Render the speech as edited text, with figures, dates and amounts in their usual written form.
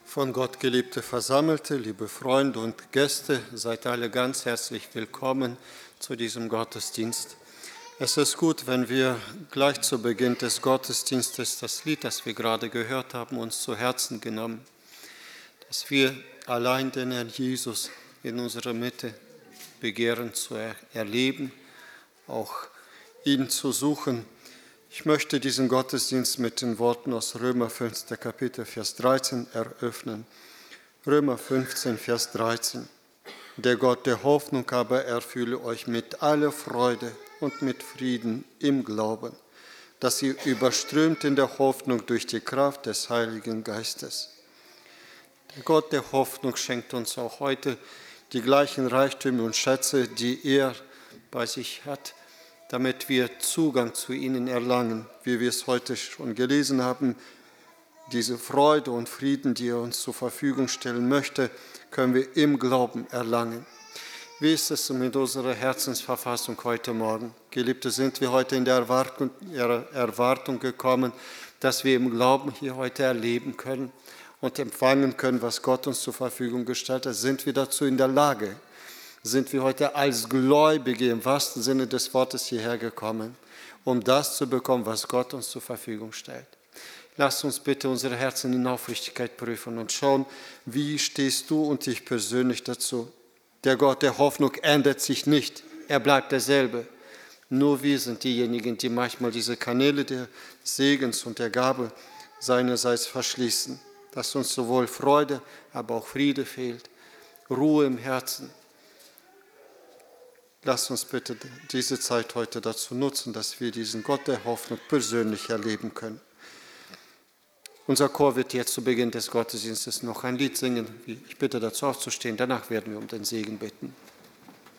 Von Gott geliebte Versammelte, liebe Freunde und Gäste, seid alle ganz herzlich willkommen zu diesem Gottesdienst. Es ist gut, wenn wir gleich zu Beginn des Gottesdienstes das Lied, das wir gerade gehört haben, uns zu Herzen genommen, dass wir allein den Herrn Jesus in unserer Mitte begehren zu erleben, auch ihn zu suchen. Ich möchte diesen Gottesdienst mit den Worten aus Römer 15, Kapitel, Vers 13 eröffnen. Römer 15, Vers 13. Der Gott der Hoffnung aber erfülle euch mit aller Freude und mit Frieden im Glauben, dass ihr überströmt in der Hoffnung durch die Kraft des Heiligen Geistes. Der Gott der Hoffnung schenkt uns auch heute die gleichen Reichtümer und Schätze, die er bei sich hat, damit wir Zugang zu ihnen erlangen, wie wir es heute schon gelesen haben. Diese Freude und Frieden, die er uns zur Verfügung stellen möchte, können wir im Glauben erlangen. Wie ist es mit unserer Herzensverfassung heute Morgen? Geliebte, sind wir heute in der Erwartung gekommen, dass wir im Glauben hier heute erleben können und empfangen können, was Gott uns zur Verfügung gestellt hat? Sind wir dazu in der Lage? Sind wir heute als Gläubige im wahrsten Sinne des Wortes hierher gekommen, um das zu bekommen, was Gott uns zur Verfügung stellt. Lasst uns bitte unsere Herzen in Aufrichtigkeit prüfen und schauen, wie stehst du und ich persönlich dazu. Der Gott der Hoffnung ändert sich nicht, er bleibt derselbe. Nur wir sind diejenigen, die manchmal diese Kanäle des Segens und der Gabe seinerseits verschließen, dass uns sowohl Freude, aber auch Friede fehlt, Ruhe im Herzen. Lasst uns bitte diese Zeit heute dazu nutzen, dass wir diesen Gott der Hoffnung persönlich erleben können. Unser Chor wird jetzt zu Beginn des Gottesdienstes noch ein Lied singen. Ich bitte dazu aufzustehen, danach werden wir um den Segen bitten.